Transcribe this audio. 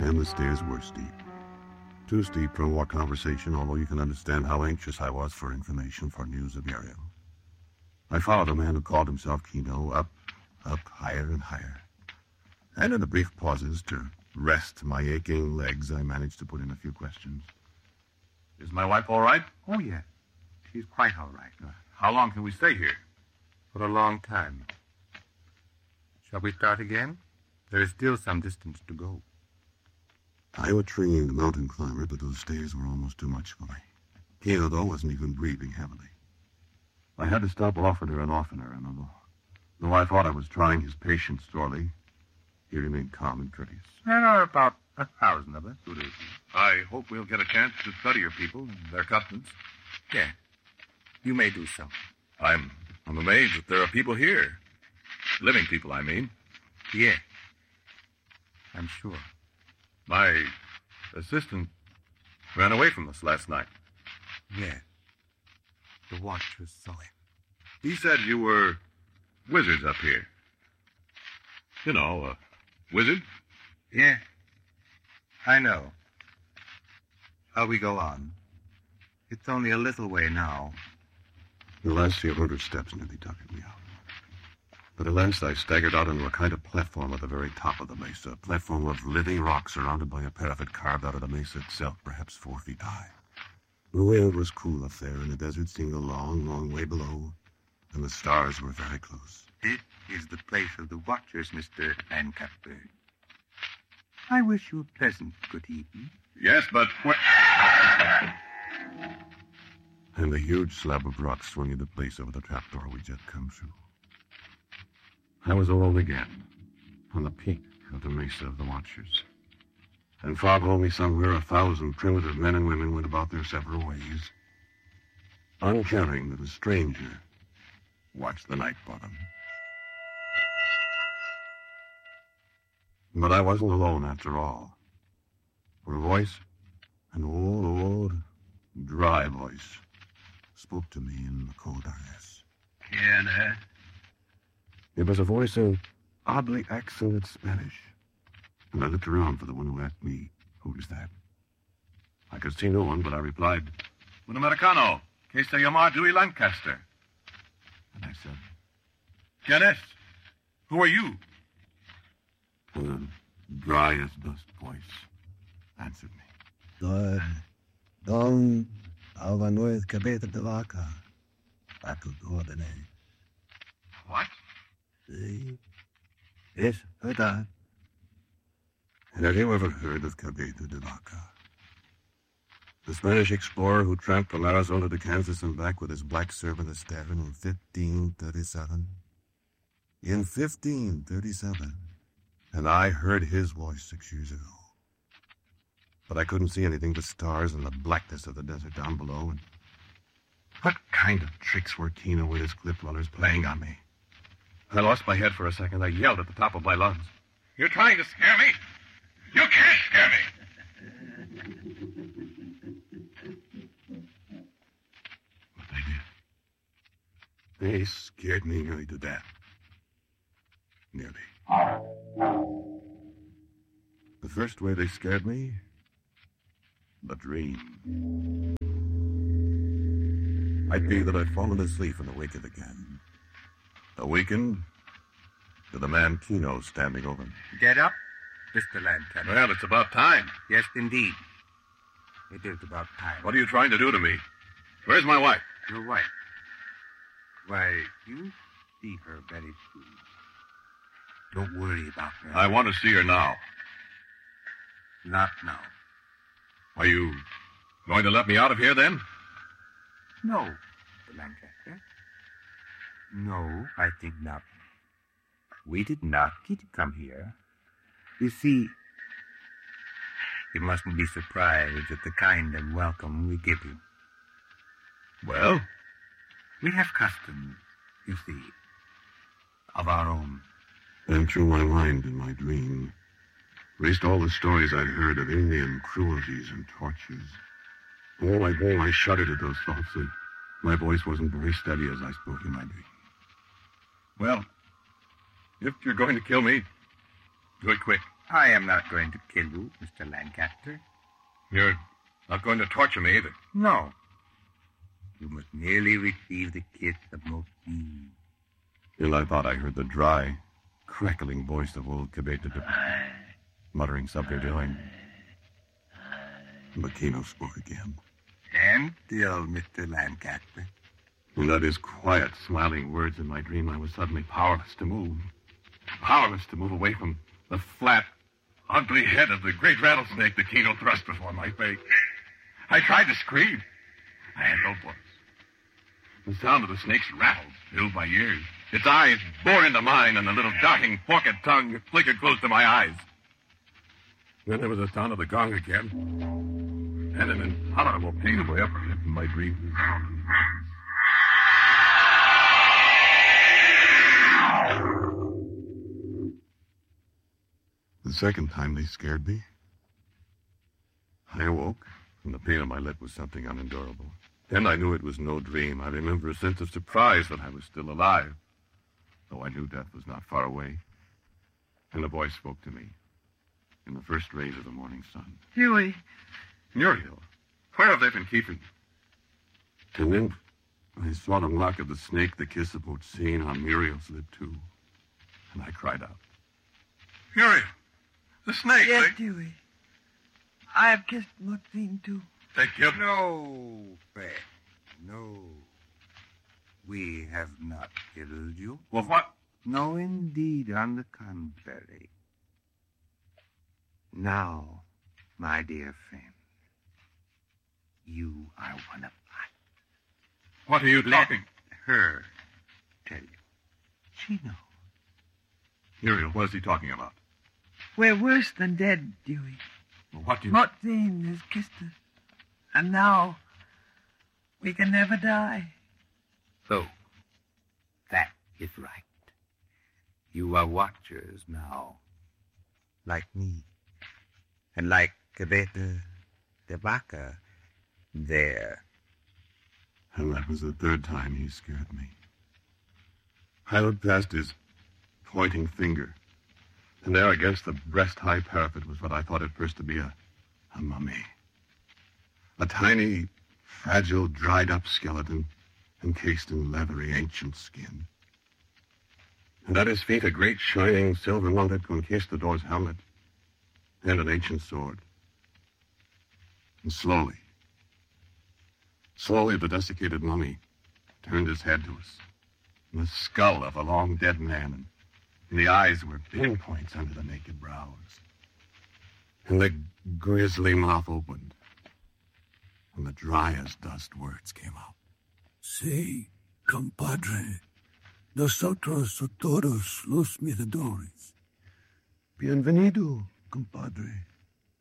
and the stairs were steep. Too steep for a walk conversation, although you can understand how anxious I was for information, for news of Ariel. I followed a man who called himself Kino up, higher and higher. And in the brief pauses to rest my aching legs, I managed to put in a few questions. Is my wife all right? Oh, yes. She's quite all right. How long can we stay here? For a long time. Shall we start again? There is still some distance to go. I was a trained mountain climber, but those stairs were almost too much for me. Kino, though, wasn't even breathing heavily. I had to stop oftener and oftener, and though I thought I was trying his patience sorely, he remained calm and courteous. There are about 1,000 of us. Good evening. I hope we'll get a chance to study your people and their customs. Yes. You may do so. I'm amazed that there are people here. Living people, I mean. Yes. I'm sure. My assistant ran away from us last night. Yes. The watchers saw him. He said you were wizards up here. You know, a wizard? Yes. I know. Shall we go on? It's only a little way now. The last few hundred steps nearly tuckered me out. But at last I staggered out onto a kind of platform at the very top of the mesa, a platform of living rock surrounded by a parapet carved out of the mesa itself, perhaps 4 feet high. The wind was cool up there, and the desert seemed a long, long way below, and the stars were very close. This is the place of the watchers, Mr. Lancaster. I wish you a pleasant good evening. Yes, but... And a huge slab of rock swung into place over the trapdoor we just come through. I was alone again, on the peak of the Mesa of the Watchers. And far below me somewhere 1,000 primitive men and women went about their several ways, uncaring that a stranger watched the night bottom. But I wasn't alone after all. For a voice, an old, dry voice, spoke to me in the cold darkness. Kiana. It was a voice in oddly accented Spanish. And I looked around for the one who asked me, "Who is that?" I could see no one, but I replied, Un americano, que se llama Dewey Lancaster. and I said, ¿Quién es? Who are you? and a dry as dust voice answered me. Don Alvanuez Cabeza de Vaca, a tu orden. What? Sí. Es verdad. And have you ever heard of Cabeza de Vaca? The Spanish explorer who tramped from Arizona to Kansas and back with his black servant Esteban in 1537? In 1537. And I heard his voice 6 years ago. But I couldn't see anything but stars and the blackness of the desert down below. And what kind of tricks were Kino with his cliff dwellers playing on me? I lost my head for a second. I yelled at the top of my lungs. You're trying to scare me? You can't scare me. But they did. They scared me nearly to death. Nearly. The first way they scared me, the dream. Might be that I'd fallen asleep and awakened again. Awakened to the man Kino standing over me. Get up, Mr. Lancaster. Well, it's about time. Yes, indeed. It is about time. What are you trying to do to me? Where's my wife? Your wife? Why, you see her very soon. Don't worry about her. I want to see her now. Not now. Are you going to let me out of here, then? No, Mr. Lancaster. No, I think not. We did not get to come here. You see, you mustn't be surprised at the kind of welcome we give you. Well? We have customs, you see, of our own. And through my mind in my dream raced all the stories I'd heard of Indian cruelties and tortures. All my day I shuddered at those thoughts, and my voice wasn't very steady as I spoke in my dream. Well, if you're going to kill me, do it quick. I am not going to kill you, Mr. Lancaster. You're not going to torture me either. No. You must merely receive the kiss of Mokeen. Till I thought I heard the dry, crackling voice of old Cabeta muttering something to him. Makino spoke again. Stand still, Mr. Lancaster. And at his quiet, smiling words in my dream, I was suddenly powerless to move. Powerless to move away from the flat, ugly head of the great rattlesnake that Kino thrust before my face. I tried to scream. I had no voice. The sound of the snake's rattle filled my ears. Its eyes bore into mine, and the little darting forked tongue flickered close to my eyes. Then there was the sound of the gong again, and an intolerable pain in my upper lip in my dream. The second time they scared me. I awoke, and the pain on my lip was something unendurable. Then I knew it was no dream. I remember a sense of surprise that I was still alive, though I knew death was not far away. And a voice spoke to me in the first rays of the morning sun. Huey. Muriel, where have they been keeping you? And then I saw the mark of the snake, the kiss of Mokeen on Muriel's lip, too. And I cried out. Muriel, the snake! Yes, Huey. I have kissed Mokeen, too. They killed me. No, Fred. No. We have not killed you. Well, what? No, indeed, on the contrary. Now, my dear friend, you are one of us. What are you talking? Let her tell you. She knows. Muriel, what is he talking about? We're worse than dead, Huey. Well, what do you... Mokeen has kissed us. And now, we can never die. So, that is right. You are watchers now. Like me. And like Cabeta de Vaca, there. And that was the third time he scared me. I looked past his pointing finger, and there against the breast-high parapet was what I thought at first to be a mummy. A tiny, fragile, dried-up skeleton encased in leathery, ancient skin. And at his feet, a great, shining, silver-mounted conquistador's helmet and an ancient sword. And slowly, the desiccated mummy turned his head to us. And the skull of a long-dead man, and the eyes were pinpoints under the naked brows. And the grisly mouth opened, and the dry-as-dust words came out. Sí, compadre. Nosotros son todos los miradores. Bienvenido, compadre.